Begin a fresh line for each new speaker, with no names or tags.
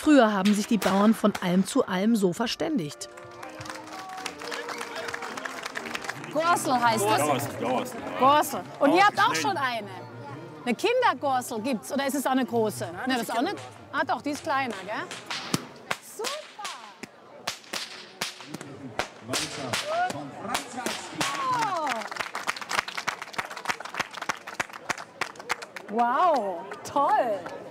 Früher haben sich die Bauern von Alm zu Alm so verständigt.
Gorsel heißt das? Gorsel. Und ihr habt auch schon eine? Eine Kindergorsel gibt's? Oder ist es auch eine große? Ne, das ist auch nicht. Ah doch, die ist kleiner, gell? Super! Oh. Wow, toll!